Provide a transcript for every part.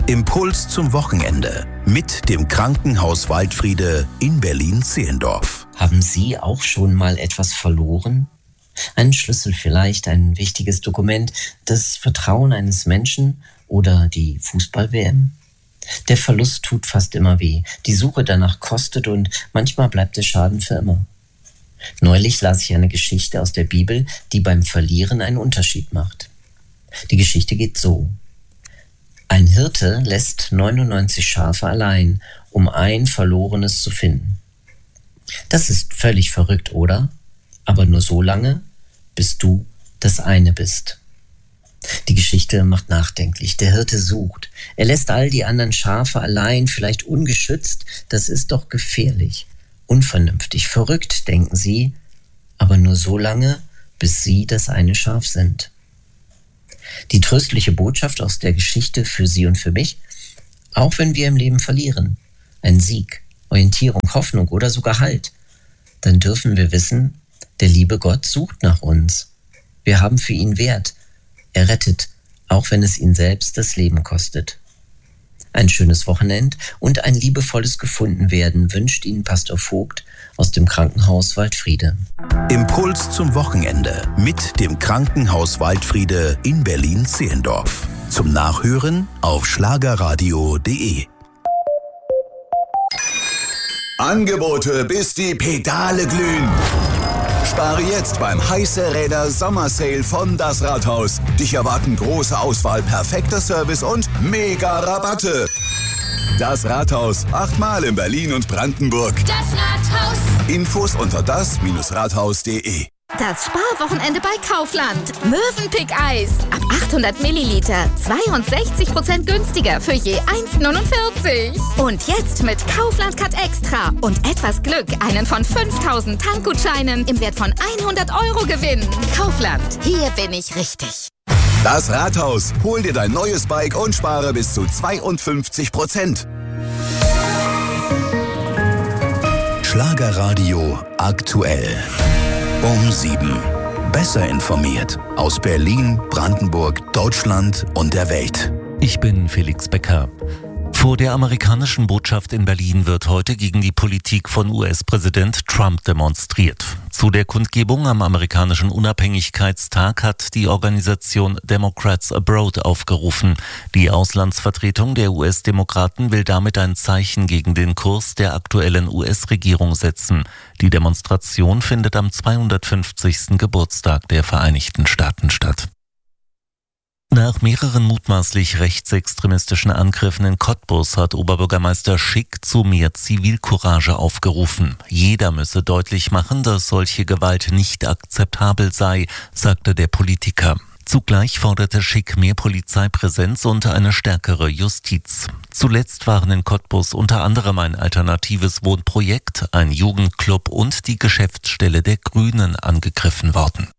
Impuls zum Wochenende mit dem Krankenhaus Waldfriede in Berlin-Zehlendorf. Haben Sie auch schon mal etwas verloren? Einen Schlüssel vielleicht, ein wichtiges Dokument, das Vertrauen eines Menschen oder die Fußball-WM? Der Verlust tut fast immer weh. Die Suche danach kostet und manchmal bleibt der Schaden für immer. Neulich las ich eine Geschichte aus der Bibel, die beim Verlieren einen Unterschied macht. Die Geschichte geht so. Ein Hirte lässt 99 Schafe allein, um ein verlorenes zu finden. Das ist völlig verrückt, oder? Aber nur so lange, bis du das eine bist. Die Geschichte macht nachdenklich. Der Hirte sucht. Er lässt all die anderen Schafe allein, vielleicht ungeschützt. Das ist doch gefährlich. Unvernünftig, verrückt, denken sie, aber nur so lange, bis sie das eine Schaf sind. Die tröstliche Botschaft aus der Geschichte für Sie und für mich: Auch wenn wir im Leben verlieren, ein Sieg, Orientierung, Hoffnung oder sogar Halt, dann dürfen wir wissen, der liebe Gott sucht nach uns. Wir haben für ihn Wert. Er rettet, auch wenn es ihn selbst das Leben kostet. Ein schönes Wochenende und ein liebevolles Gefundenwerden wünscht Ihnen Pastor Vogt aus dem Krankenhaus Waldfriede. Impuls zum Wochenende mit dem Krankenhaus Waldfriede in Berlin-Zehlendorf. Zum Nachhören auf schlagerradio.de. Angebote, bis die Pedale glühen. Spare jetzt beim Heiße Räder Sommersale von Das Rathaus. Dich erwarten große Auswahl, perfekter Service und mega Rabatte. Das Rathaus, 8-mal in Berlin und Brandenburg. Das Rathaus. Infos unter das-rathaus.de. Das Sparwochenende bei Kaufland. Mövenpick-Eis. Ab 800 Milliliter. 62% günstiger für je 1,49. Und jetzt mit Kaufland Cut Extra und etwas Glück einen von 5000 Tankgutscheinen im Wert von 100 € gewinnen. Kaufland. Hier bin ich richtig. Das Rathaus. Hol dir dein neues Bike und spare bis zu 52%. Schlagerradio aktuell. Um 7. Besser informiert aus Berlin, Brandenburg, Deutschland und der Welt. Ich bin Felix Becker. Vor der amerikanischen Botschaft in Berlin wird heute gegen die Politik von US-Präsident Trump demonstriert. Zu der Kundgebung am amerikanischen Unabhängigkeitstag hat die Organisation Democrats Abroad aufgerufen. Die Auslandsvertretung der US-Demokraten will damit ein Zeichen gegen den Kurs der aktuellen US-Regierung setzen. Die Demonstration findet am 250. Geburtstag der Vereinigten Staaten statt. Nach mehreren mutmaßlich rechtsextremistischen Angriffen in Cottbus hat Oberbürgermeister Schick zu mehr Zivilcourage aufgerufen. Jeder müsse deutlich machen, dass solche Gewalt nicht akzeptabel sei, sagte der Politiker. Zugleich forderte Schick mehr Polizeipräsenz und eine stärkere Justiz. Zuletzt waren in Cottbus unter anderem ein alternatives Wohnprojekt, ein Jugendclub und die Geschäftsstelle der Grünen angegriffen worden.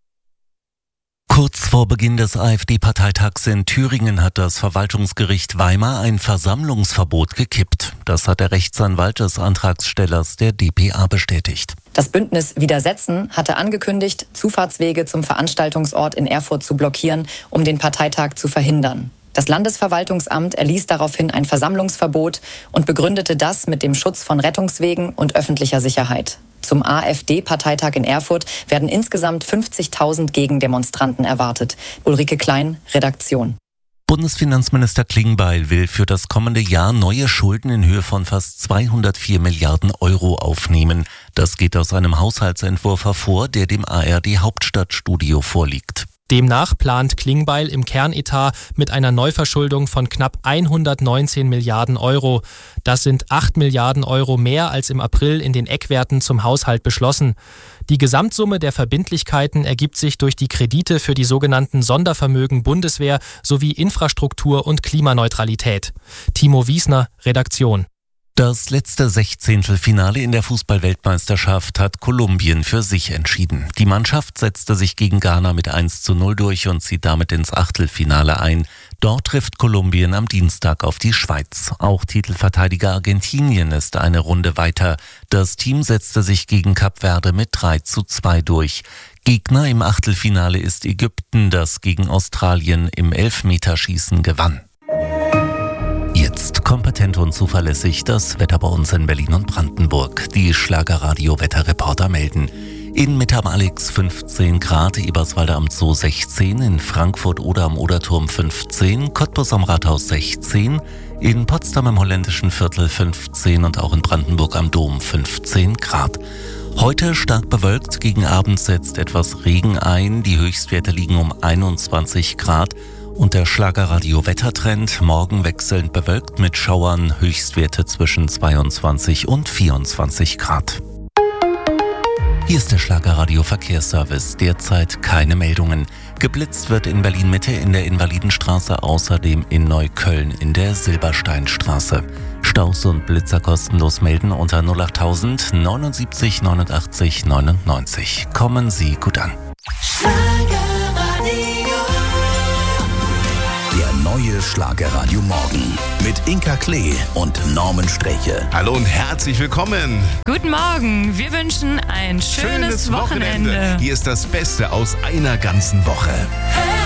Kurz vor Beginn des AfD-Parteitags in Thüringen hat das Verwaltungsgericht Weimar ein Versammlungsverbot gekippt. Das hat der Rechtsanwalt des Antragstellers der dpa bestätigt. Das Bündnis Widersetzen hatte angekündigt, Zufahrtswege zum Veranstaltungsort in Erfurt zu blockieren, um den Parteitag zu verhindern. Das Landesverwaltungsamt erließ daraufhin ein Versammlungsverbot und begründete das mit dem Schutz von Rettungswegen und öffentlicher Sicherheit. Zum AfD-Parteitag in Erfurt werden insgesamt 50.000 Gegendemonstranten erwartet. Ulrike Klein, Redaktion. Bundesfinanzminister Klingbeil will für das kommende Jahr neue Schulden in Höhe von fast 204 Milliarden Euro aufnehmen. Das geht aus einem Haushaltsentwurf hervor, der dem ARD Hauptstadtstudio vorliegt. Demnach plant Klingbeil im Kernetat mit einer Neuverschuldung von knapp 119 Milliarden Euro. Das sind 8 Milliarden Euro mehr als im April in den Eckwerten zum Haushalt beschlossen. Die Gesamtsumme der Verbindlichkeiten ergibt sich durch die Kredite für die sogenannten Sondervermögen Bundeswehr sowie Infrastruktur und Klimaneutralität. Timo Wiesner, Redaktion. Das letzte Sechzehntelfinale in der Fußball-Weltmeisterschaft hat Kolumbien für sich entschieden. Die Mannschaft setzte sich gegen Ghana mit 1:0 durch und zieht damit ins Achtelfinale ein. Dort trifft Kolumbien am Dienstag auf die Schweiz. Auch Titelverteidiger Argentinien ist eine Runde weiter. Das Team setzte sich gegen Kap Verde mit 3:2 durch. Gegner im Achtelfinale ist Ägypten, das gegen Australien im Elfmeterschießen gewann. latent und zuverlässig das Wetter bei uns in Berlin und Brandenburg. Die Schlagerradio-Wetterreporter melden. In Mitte am Alex 15 Grad, Eberswalde am Zoo 16, in Frankfurt oder am Oderturm 15, Cottbus am Rathaus 16, in Potsdam im Holländischen Viertel 15 und auch in Brandenburg am Dom 15 Grad. Heute stark bewölkt, gegen Abend setzt etwas Regen ein, die Höchstwerte liegen um 21 Grad. Und der Schlagerradio-Wettertrend, morgen wechselnd bewölkt mit Schauern, Höchstwerte zwischen 22 und 24 Grad. Hier ist der Schlagerradio-Verkehrsservice, derzeit keine Meldungen. Geblitzt wird in Berlin-Mitte in der Invalidenstraße, außerdem in Neukölln in der Silbersteinstraße. Staus und Blitzer kostenlos melden unter 08000 79 89 99. Kommen Sie gut an. Der neue Schlagerradio Morgen mit Inka Klee und Norman Streche. Hallo und herzlich willkommen. Guten Morgen, wir wünschen ein schönes Wochenende. Hier ist das Beste aus einer ganzen Woche. Hey.